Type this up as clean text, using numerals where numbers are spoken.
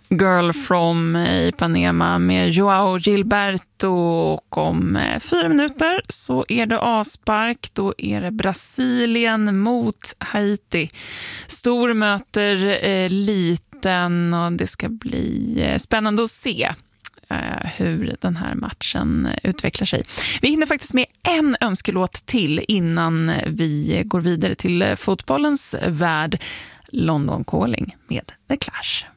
Girl from Ipanema med Joao Gilberto, och om 4 minuter så är det avspark. Då är det Brasilien mot Haiti. Stor möter liten, och det ska bli spännande att se hur den här matchen utvecklar sig. Vi hinner faktiskt med en önskelåt till innan vi går vidare till fotbollens värld. London Calling med The Clash.